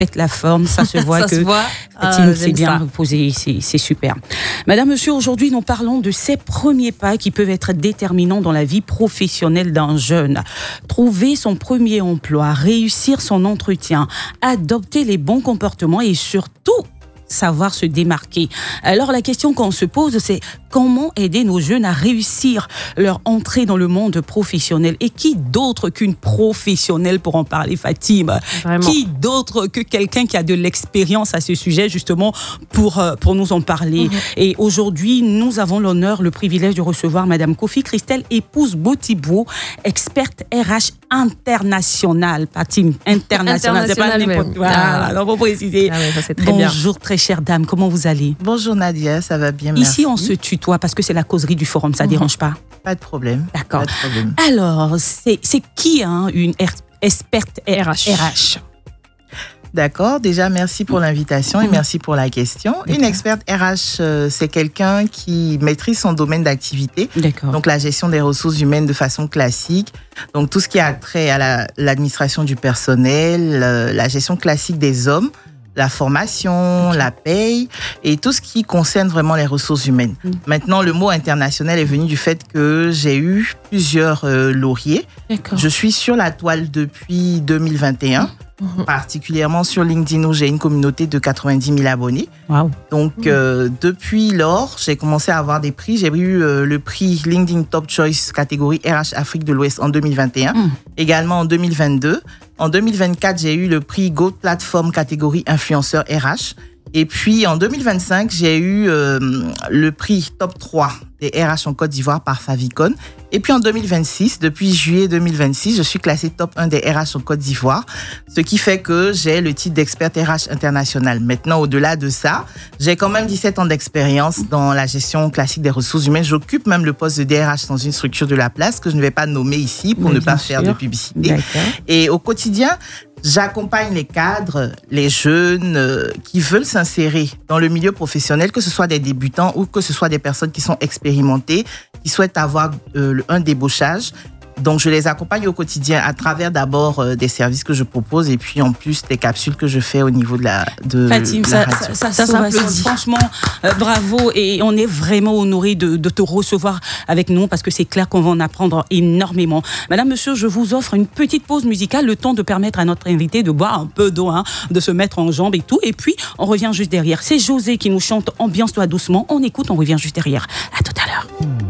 La forme, ça se voit que Fatim s'est bien reposée, c'est super. Madame, monsieur, aujourd'hui nous parlons de ces premiers pas qui peuvent être déterminants dans la vie professionnelle d'un jeune. Trouver son premier emploi, réussir son entretien, adopter les bons comportements et surtout savoir se démarquer. Alors la question qu'on se pose, c'est comment aider nos jeunes à réussir leur entrée dans le monde professionnel? Et qui d'autre qu'une professionnelle pour en parler, Fatim? Vraiment. Qui d'autre que quelqu'un qui a de l'expérience à ce sujet, justement, pour nous en parler? Et aujourd'hui, nous avons l'honneur, le privilège de recevoir Madame Kofi Christelle, épouse Botibo, experte RH internationale. Fatim, internationale, c'est pas n'importe quoi. Alors, pour préciser. Ça, très bonjour, très chère dame, comment vous allez? Bonjour Nadia, ça va bien, merci. Ici, on se tutoie parce que c'est la causerie du forum, ça ne dérange pas? Pas de problème. D'accord. Pas de problème. Alors, c'est qui une experte RH? D'accord, déjà merci pour l'invitation et merci pour la question. Une experte RH, c'est quelqu'un qui maîtrise son domaine d'activité, donc la gestion des ressources humaines de façon classique, donc tout ce qui a trait à l'administration du personnel, la gestion classique des hommes, la formation, la paye et tout ce qui concerne vraiment les ressources humaines. Maintenant, le mot international est venu du fait que j'ai eu plusieurs lauriers. Je suis sur la toile depuis 2021. Particulièrement sur LinkedIn où j'ai une communauté de 90 000 abonnés. Wow. Donc, depuis lors, j'ai commencé à avoir des prix. J'ai eu le prix LinkedIn Top Choice catégorie RH Afrique de l'Ouest en 2021, également en 2022. En 2024, j'ai eu le prix Gold Platform catégorie influenceur RH. Et puis, en 2025, j'ai eu le prix Top 3 des RH en Côte d'Ivoire par Favicon. Et puis, en 2026, depuis juillet 2026, je suis classée Top 1 des RH en Côte d'Ivoire, ce qui fait que j'ai le titre d'experte RH internationale. Maintenant, au-delà de ça, j'ai quand même 17 ans d'expérience dans la gestion classique des ressources humaines. J'occupe même le poste de DRH dans une structure de la place que je ne vais pas nommer ici pour ne pas faire de publicité. Et au quotidien, j'accompagne les cadres, les jeunes qui veulent s'insérer dans le milieu professionnel, que ce soit des débutants ou que ce soit des personnes qui sont expérimentées, qui souhaitent avoir un débauchage. Donc, je les accompagne au quotidien à travers d'abord des services que je propose et puis en plus des capsules que je fais au niveau de la Fatim, la radio. Ça s'applaudit. Franchement, bravo et on est vraiment honorés de te recevoir avec nous parce que c'est clair qu'on va en apprendre énormément. Madame, monsieur, je vous offre une petite pause musicale, le temps de permettre à notre invité de boire un peu d'eau, de se mettre en jambes et tout. Et puis, on revient juste derrière. C'est José qui nous chante Ambiance-toi doucement. On écoute, on revient juste derrière. À tout à l'heure.